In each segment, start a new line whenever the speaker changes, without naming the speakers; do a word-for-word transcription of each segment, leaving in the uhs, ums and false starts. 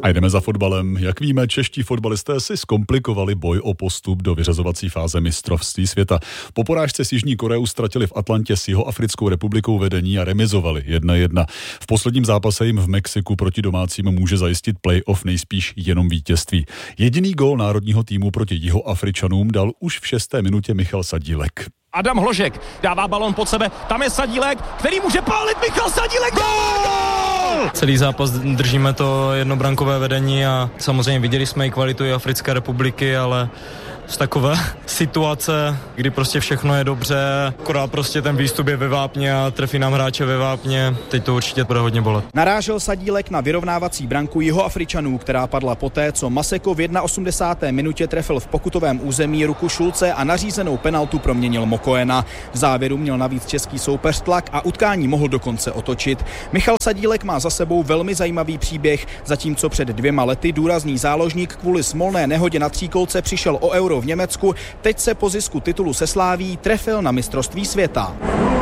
A jdeme za fotbalem. Jak víme, čeští fotbalisté si zkomplikovali boj o postup do vyřazovací fáze mistrovství světa. Po porážce s Jižní Koreou ztratili v Atlantě s Jihoafrickou republikou vedení a remizovali jedna jedna. V posledním zápase jim v Mexiku proti domácím může zajistit play-off nejspíš jenom vítězství. Jediný gól národního týmu proti Jihoafričanům dal už v šesté minutě Michal Sadílek.
Adam Hložek dává balón pod sebe, tam je Sadílek, který může pálit, Michal Sadílek, gól!
Celý zápas držíme to jednobrankové vedení a samozřejmě viděli jsme i kvalitu Africké republiky, ale z takové situace, kdy prostě všechno je dobře, akorát prostě ten výstup je ve vápně a trefí nám hráče ve vápně, teď to určitě bude hodně bolet.
Narážel Sadílek na vyrovnávací branku Jihoafričanů, která padla poté, co Maseko v osmdesáté první minutě trefil v pokutovém území ruku Šulce a nařízenou penaltu proměnil Mokoena. V závěru měl navíc český soupeř tlak a utkání mohl dokonce otočit. Michal Sadílek má za sebou velmi zajímavý příběh, zatímco před dvěma lety důrazný záložník kvůli smolné nehodě na tříkolce přišel o euro v Německu, teď se po zisku titulu se Sláví trefil na mistrovství světa.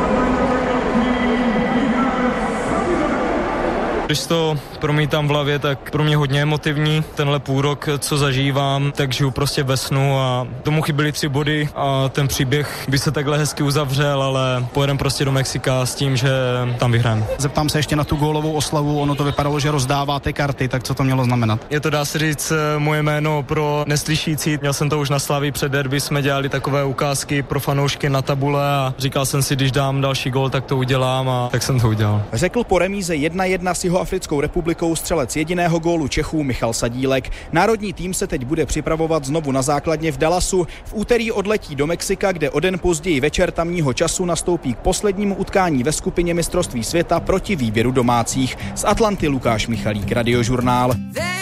Když to promítám v hlavě, tak pro mě hodně emotivní. Tenhle půl rok, co zažívám, tak žiju prostě ve snu a tomu chyběly tři body a ten příběh by se takhle hezky uzavřel, ale pojedem prostě do Mexika s tím, že tam vyhrám.
Zeptám se ještě na tu gólovou oslavu, ono to vypadalo, že rozdáváte karty, tak co to mělo znamenat?
Je to, dá se říct, moje jméno pro neslyšící. Měl jsem to už na Slavii před derby, jsme dělali takové ukázky pro fanoušky na tabule a říkal jsem si, když dám další gól, tak to udělám a tak jsem to udělal.
Řekl po remíze jedna jedna s Jihoafrickou republikou střelec jediného gólu Čechů Michal Sadílek. Národní tým se teď bude připravovat znovu na základně v Dallasu. V úterý odletí do Mexika, kde o den později večer tamního času nastoupí k poslednímu utkání ve skupině mistrovství světa proti výběru domácích. Z Atlanty Lukáš Michalík, Radiožurnál.